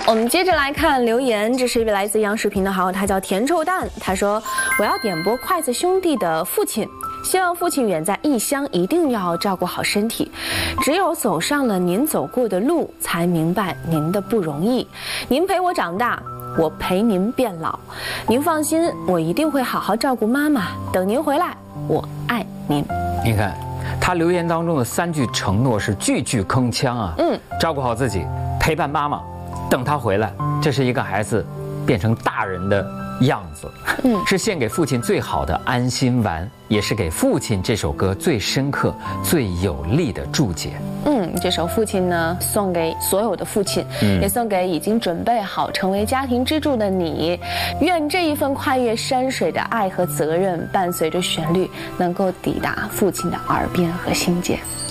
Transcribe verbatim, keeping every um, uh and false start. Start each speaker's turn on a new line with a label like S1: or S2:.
S1: 我们接着来看留言，这是一位来自央视频的好友，他叫甜臭蛋，他说：“我要点播筷子兄弟的父亲。”希望父亲远在异乡，一定要照顾好身体。只有走上了您走过的路，才明白您的不容易。您陪我长大，我陪您变老。您放心，我一定会好好照顾妈妈。等您回来，我爱您。
S2: 你看，他留言当中的三句承诺是句句铿锵啊。嗯，照顾好自己，陪伴妈妈，等他回来，这是一个孩子变成大人的样子，嗯，是献给父亲最好的安心丸，也是给父亲这首歌最深刻、最有力的注解。
S1: 嗯，这首《父亲》呢，送给所有的父亲，嗯，也送给已经准备好成为家庭支柱的你。愿这一份跨越山水的爱和责任，伴随着旋律，能够抵达父亲的耳边和心间。